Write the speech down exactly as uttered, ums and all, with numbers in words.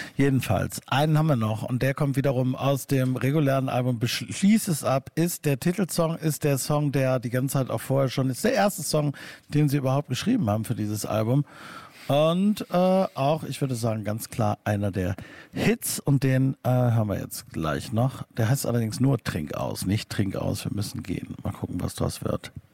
Jedenfalls, einen haben wir noch und der kommt wiederum aus dem regulären Album Beschließ es ab, ist der Titelsong, ist der Song, der die ganze Zeit auch vorher schon ist, der erste Song, den sie überhaupt geschrieben haben für dieses Album. Und äh, auch, ich würde sagen, ganz klar einer der Hits und den äh, hören wir jetzt gleich noch. Der heißt allerdings nur Trink aus, nicht Trink aus, wir müssen gehen. Mal gucken, was das wird.